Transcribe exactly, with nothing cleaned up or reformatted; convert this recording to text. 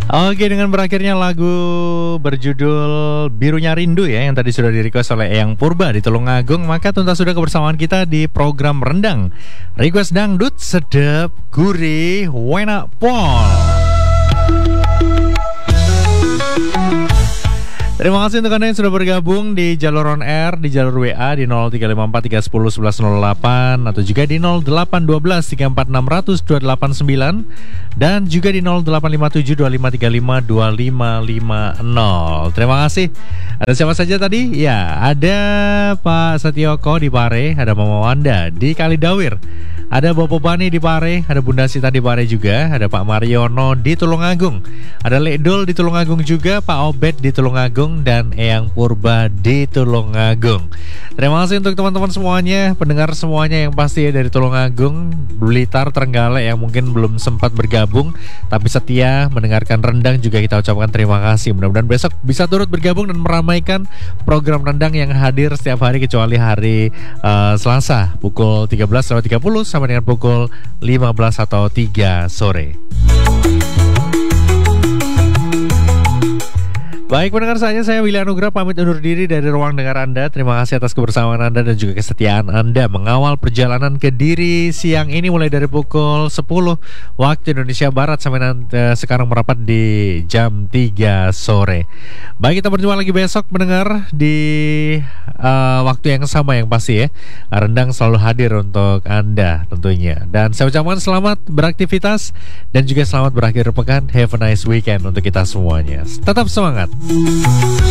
Oke, dengan berakhirnya lagu berjudul Birunya Rindu ya, yang tadi sudah di-request oleh Eyang Purba di Tulungagung, maka tuntas sudah kebersamaan kita di program Rendang. Request dangdut sedap, gurih, enak pol. Terima kasih untuk Anda yang sudah bergabung di jalur on air, di jalur W A di nol tiga lima empat tiga satu nol satu satu nol delapan atau juga di nol delapan satu dua tiga empat enam nol nol dua delapan sembilan dan juga di nol delapan lima tujuh dua lima tiga lima dua lima lima nol. Terima kasih. Ada siapa saja tadi? Ya, ada Pak Setioko di Pare, ada Mama Wanda di Kalidawir, ada Bapak Bani di Pare, ada Bunda Sita di Pare juga, ada Pak Mariono di Tulungagung, ada Lekdol di Tulungagung juga, Pak Obed di Tulungagung, dan Eyang Purba di Tulungagung. Terima kasih untuk teman-teman semuanya, pendengar semuanya yang pasti ya dari Tulungagung, Blitar, Trenggalek yang mungkin belum sempat bergabung tapi setia mendengarkan Rendang, juga kita ucapkan terima kasih. Mudah-mudahan besok bisa turut bergabung dan meramaikan program Rendang yang hadir setiap hari kecuali hari uh, Selasa pukul tiga belas tiga puluh sampai dengan pukul lima belas atau tiga sore. Baik pendengar saya, saya Willy Anugrah pamit undur diri dari ruang dengar Anda. Terima kasih atas kebersamaan Anda dan juga kesetiaan Anda mengawal perjalanan Kediri siang ini mulai dari pukul sepuluh waktu Indonesia Barat sampai nanti, uh, sekarang merapat di jam tiga sore. Baik, kita berjumpa lagi besok mendengar di uh, waktu yang sama yang pasti ya. Rendang selalu hadir untuk Anda tentunya. Dan saya ucapkan selamat beraktivitas dan juga selamat berakhir pekan. Have a nice weekend untuk kita semuanya. Tetap semangat.